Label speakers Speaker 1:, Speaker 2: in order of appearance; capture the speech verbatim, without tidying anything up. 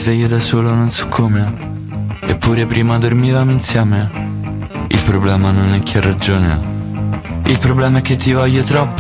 Speaker 1: sveglio da solo non so come, eppure prima dormivamo insieme. Il problema non è chi ha ragione, il problema è che ti voglio troppo.